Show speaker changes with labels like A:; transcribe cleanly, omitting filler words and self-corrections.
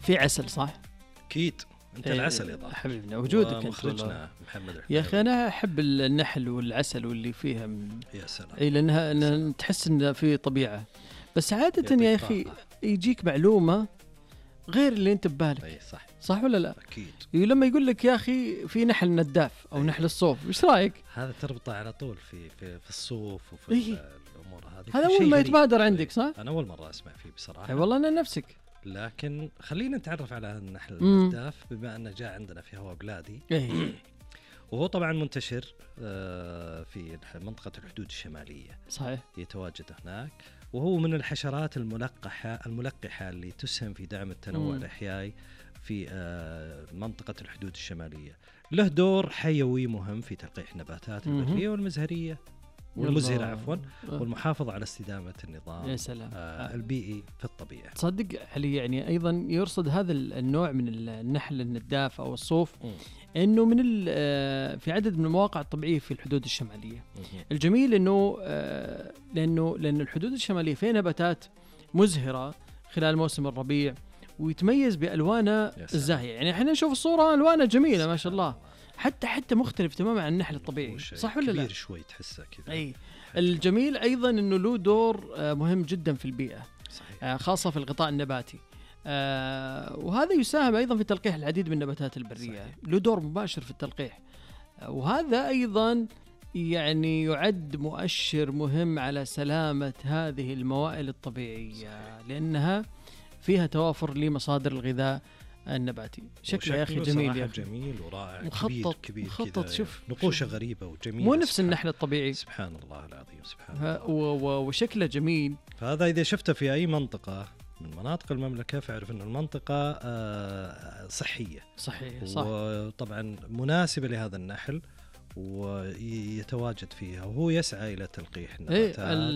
A: في عسل صح؟
B: أكيد أنت العسل يا ضاحك
A: حبيبنا وجودك أنت
B: مخرجنا محمد
A: يا أخي. أنا أحب النحل والعسل واللي فيها
B: يا سلام.
A: أي لأنها تحس إن في طبيعة. بس عادة يا أخي يجيك معلومة غير اللي أنت ببالك.
B: أي
A: صح ولا لا؟
B: أكيد.
A: لما يقول لك يا أخي في نحل نداف أو نحل الصوف، إيش رأيك؟
B: هذا تربطه على طول في الصوف وفي الأمور هذه.
A: هذا أول ما يتبادر عندك صح؟
B: أنا أول مرة أسمع فيه بصراحة.
A: أي والله أنا نفسك.
B: لكن خلينا نتعرف على النحل النداف بما أنه جاء عندنا في هواء بلادي. وهو طبعا منتشر في منطقة الحدود الشمالية.
A: صحيح.
B: يتواجد هناك، وهو من الحشرات الملقحة اللي تسهم في دعم التنوع الإحيائي في منطقة الحدود الشمالية. له دور حيوي مهم في تلقيح النباتات البرية والمزهرية والمزهرة عفوا، والمحافظة على استدامة النظام
A: يا سلام.
B: البيئي في الطبيعة.
A: تصدق علي يعني أيضا يرصد هذا النوع من النحل النداف أو الصوف إنه من في عدد من المواقع الطبيعية في الحدود الشمالية. الجميل إنه لأن الحدود الشمالية فيها نباتات مزهرة خلال موسم الربيع، ويتميز بألوانه الزاهية. يعني احنا نشوف الصورة ألوانه جميلة ما شاء الله، حتى مختلف تماما عن النحل الطبيعي. صح ولا لا؟
B: كبير شوي تحسه كذا.
A: أي الجميل أيضا إنه له دور مهم جدا في البيئة.
B: صحيح.
A: خاصة في الغطاء النباتي. وهذا يساهم أيضا في تلقيح العديد من النباتات البرية. صحيح. له دور مباشر في التلقيح. وهذا أيضا يعني يعد مؤشر مهم على سلامة هذه الموائل الطبيعية. صحيح. لأنها فيها توافر لمصادر الغذاء النباتي. شكله يا أخي جميل، يا أخي
B: جميل ورائع.
A: كبير مخطط
B: شوف نقوشه غريبة وجميلة،
A: مو نفس النحل الطبيعي.
B: سبحان الله العظيم سبحان الله.
A: وشكله جميل.
B: فهذا إذا شفته في أي منطقة من مناطق المملكة فاعرف أن المنطقة صحية.
A: صحيح صح.
B: وطبعا مناسبة لهذا النحل ويتواجد فيها، وهو يسعى إلى تلقيح النباتات.